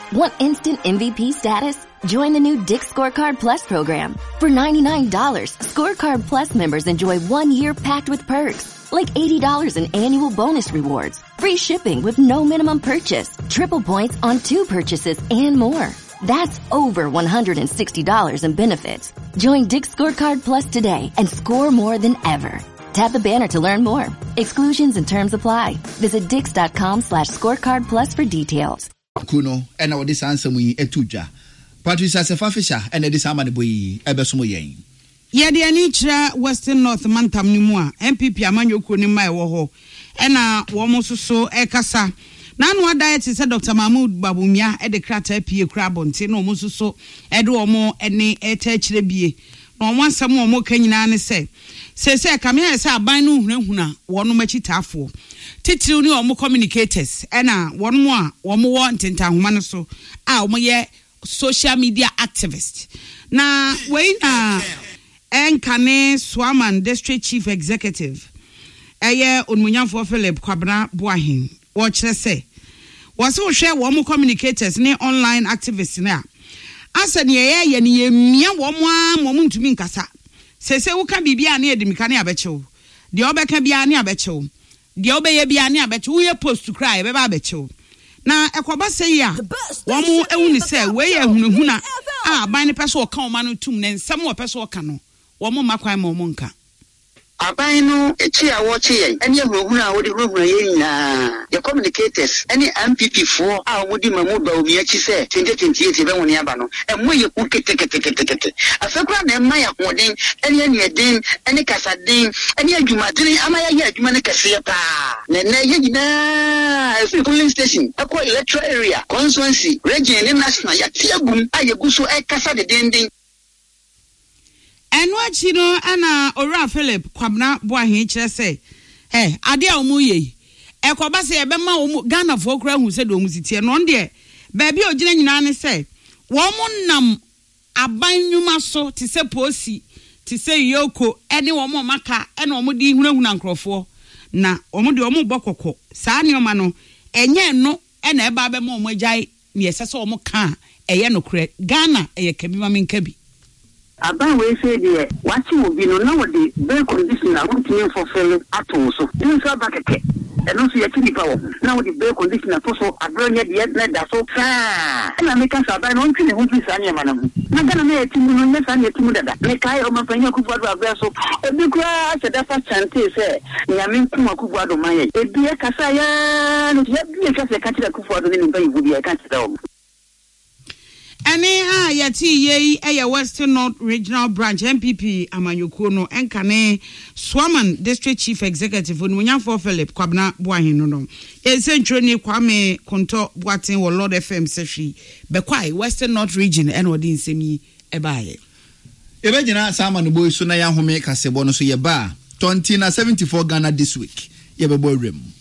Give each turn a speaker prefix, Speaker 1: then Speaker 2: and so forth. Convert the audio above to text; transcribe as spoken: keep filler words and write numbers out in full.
Speaker 1: Want instant M V P status? Join the new Dick's Scorecard Plus program. For ninety-nine dollars, Scorecard Plus members enjoy one year packed with perks, like eighty dollars in annual bonus rewards, free shipping with no minimum purchase, triple points on two purchases, and more. That's over one hundred sixty dollars in benefits. Join Dick's Scorecard Plus today and score more than ever. Tap the banner to learn more. Exclusions and terms apply. Visit dix.com slash scorecard plus for details.
Speaker 2: Kuno, and our this answer we etuja. Patricia Sefafisha, and a disamane boy, Ebesumo yen.
Speaker 3: Ye de anichra Western North Mantam Nimua, M P P Amanyo Kunima woho, ena womoso so ekasa. Nanwa diet said Doctor Mahmoud Babumia e de krata pie krabonte no moso so edo omo ene etechire bie. No wansam omo kanyina ne se. Se se kame ya se aban no hunahuna wono machitafo. Titiri ni omo communicators ena wono mo a womo wo ntentahoma no so a omo ye social media activist. Na we na enkane Swaman District Chief Executive eye onmunyafo Philip Kwabena Boahin wo kire se wo se wo hwe wo mo communicators ne online activists na asa ne ye ye ne ye mia wo mo a mo ntumi nkasa sese wo ka bibia na edimika na abechew de obeka bia na abechew de obeye bia na abechew wo ye post to cry be ba abechew na ekoba sei a wo mo ehuni se we ye hunahuna a aban ne pese wo ka o ma no tum ne nsam wo pese wo ka no wo mo makwan mo mo nka
Speaker 4: aban no echi a wo che yen ene hunahuna wo de hunahuna yen na the communicators ene M P P fo a wo di mamu ba omi achi se twenty twenty-eight be woni aba no e mo ye ku kete kete kete kete afekura na ma ya hoden ene ene edin ene kasadin ene adwumadin ama ya ye adwuma ne kase pa na na ye gina every polling station akwa electoral area constituency region ne national ya tiagum a ye guso e kasa de dendin.
Speaker 3: Enwa chino ana Ora Philip Kwabena Boahin kire se eh ade a omu ye ekoba se ebe ma omu Ghana fo kura hu se do omu sitie no de ba bi ogina nyina ne se wo mu nam aban nwuma so ti se posi ti se yoko ene wo mu maka ene omu di hunahuna nkrofo na omu de omu bokoko saa ne oma no enye no ene eba be ma omu agai ne yesese omu ka eye no kure Ghana eye kabi ma menkabi
Speaker 4: aban we say de wachi mo bi no na wo de be condition na wo tin for fele ato so din so bakeke eno so yati nipa wo na wo de be condition na so abronya de na da so fa na me ka sa ba no ntine hu fi sa ne ma na hu na gana me yati mu no ne sa ne yati mu dada me kai o ma fanya ku fuado abia so ebi ku a se da fa chante se nya me ku ma ku fuado man ye ebi e ka sa ya no ye bi e ka se ka tira ku fuado ne mba yibu bi e ka tira o.
Speaker 3: Ene a yati ye eye Western North Regional Branch M P P Amanyoko no enkane Swaman District Chief Executive Onumunyafo Philip Kwabena Boahin no no esenchro ni Kwame Konto Boatin wo Lord F M sehwi bekwai Western North Region ene odi nsemi ebaye
Speaker 2: ebe gina sama no boy so na ya home kasebo no so ye ba twenty na seventy-four Ghana this week ye bebo rem